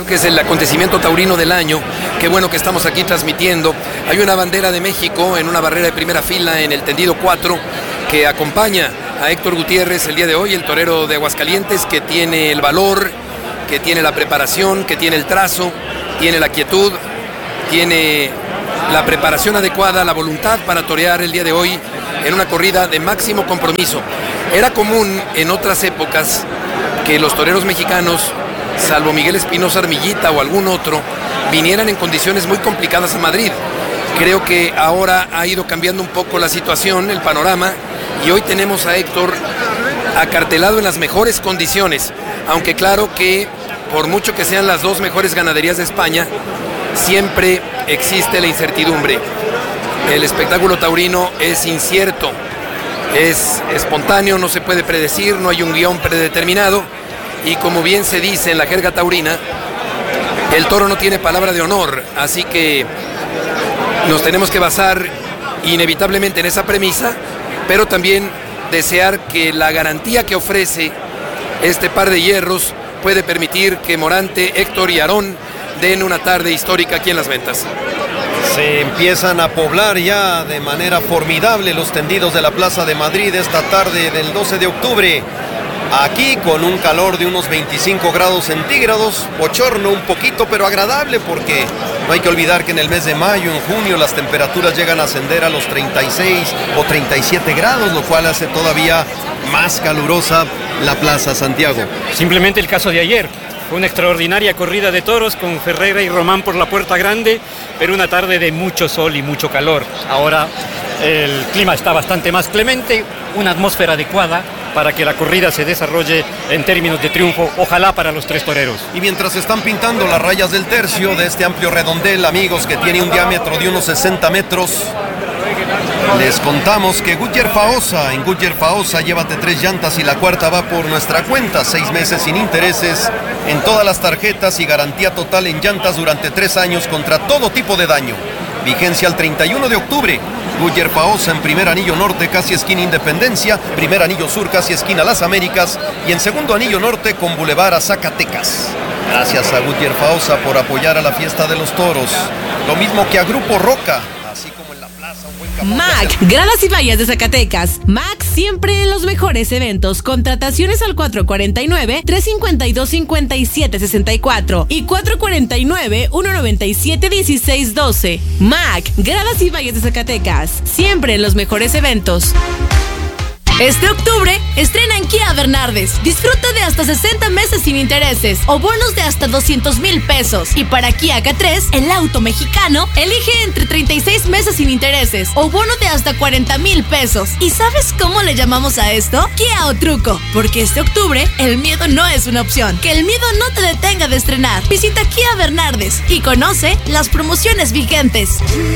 Creo que es el acontecimiento taurino del año. Qué bueno que estamos aquí transmitiendo. Hay una bandera de México en una barrera de primera fila en el tendido 4 que acompaña a Héctor Gutiérrez el día de hoy, el torero de Aguascalientes, que tiene el valor, que tiene la preparación, que tiene el trazo, tiene la quietud, tiene la preparación adecuada, la voluntad para torear el día de hoy en una corrida de máximo compromiso. Era común en otras épocas que los toreros mexicanos, salvo Miguel Espinosa Armillita o algún otro, vinieran en condiciones muy complicadas a Madrid. Creo que ahora ha ido cambiando un poco la situación, el panorama, y hoy tenemos a Héctor acartelado en las mejores condiciones, aunque claro que por mucho que sean las dos mejores ganaderías de España, siempre existe la incertidumbre. El espectáculo taurino es incierto, es espontáneo, no se puede predecir, no hay un guión predeterminado, y como bien se dice en la jerga taurina, el toro no tiene palabra de honor, así que nos tenemos que basar inevitablemente en esa premisa, pero también desear que la garantía que ofrece este par de hierros puede permitir que Morante, Héctor y Aarón den una tarde histórica aquí en Las Ventas. Se empiezan a poblar ya de manera formidable los tendidos de la Plaza de Madrid esta tarde del 12 de octubre. Aquí con un calor de unos 25 grados centígrados, bochorno un poquito, pero agradable, porque no hay que olvidar que en el mes de mayo, en junio, las temperaturas llegan a ascender a los 36 o 37 grados, lo cual hace todavía más calurosa la Plaza Santiago. Simplemente el caso de ayer. Fue una extraordinaria corrida de toros con Ferreira y Román por la Puerta Grande, pero una tarde de mucho sol y mucho calor. Ahora el clima está bastante más clemente, una atmósfera adecuada para que la corrida se desarrolle en términos de triunfo, ojalá para los tres toreros. Y mientras están pintando las rayas del tercio de este amplio redondel, amigos, que tiene un diámetro de unos 60 metros, les contamos que Goodyear Faosa, en Goodyear Faosa, llévate 3 llantas y la cuarta va por nuestra cuenta, 6 meses sin intereses en todas las tarjetas y garantía total en llantas durante 3 años contra todo tipo de daño. Vigencia al 31 de octubre. Goodyear Faosa en primer anillo norte, casi esquina Independencia, primer anillo sur, casi esquina Las Américas, y en segundo anillo norte con bulevar a Zacatecas. Gracias a Goodyear Faosa por apoyar a la fiesta de los toros, lo mismo que a Grupo Roca, así como en la plaza un buen camón. MAC, Gradas y Vallas de Zacatecas. MAC siempre en los mejores eventos. Contrataciones al 449-352-5764 y 449-197-1612. MAC, Gradas y Vallas de Zacatecas. Siempre en los mejores eventos. Este octubre, estrena en Kia Bernardes. Disfruta de hasta 60 meses sin intereses o bonos de hasta 200,000 pesos. Y para Kia K3, el auto mexicano, elige entre 36 meses sin intereses o bono de hasta 40,000 pesos. ¿Y sabes cómo le llamamos a esto? Kia o truco. Porque este octubre, el miedo no es una opción. Que el miedo no te detenga de estrenar. Visita Kia Bernardes y conoce las promociones vigentes.